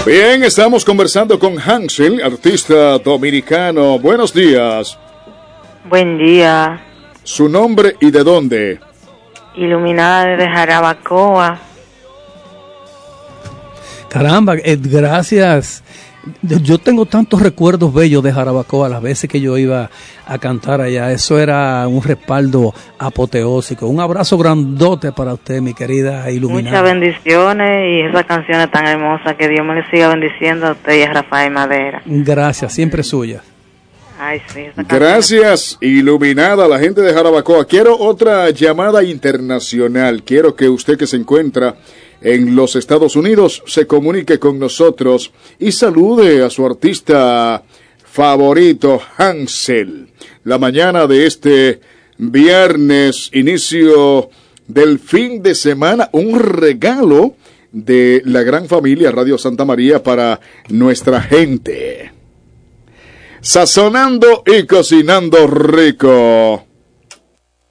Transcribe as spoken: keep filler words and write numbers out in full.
Bien, estamos conversando con Hansel, artista dominicano. Buenos días. Buen día. ¿Su nombre y de dónde? Iluminada desde Jarabacoa. Caramba, eh, gracias. Yo tengo tantos recuerdos bellos de Jarabacoa, las veces que yo iba a cantar allá. Eso era un respaldo apoteósico. Un abrazo grandote para usted, mi querida Iluminada. Muchas bendiciones y esas canciones tan hermosas. Que Dios me le siga bendiciendo a usted y a Rafael Madera. Gracias, siempre suya. Ay, sí, esa Gracias, Iluminada, la gente de Jarabacoa. Quiero otra llamada internacional. Quiero que usted que se encuentra en los Estados Unidos se comunique con nosotros y salude a su artista favorito, Hansel. La mañana de este viernes, inicio del fin de semana, un regalo de la gran familia Radio Santa María para nuestra gente. Sazonando y cocinando rico.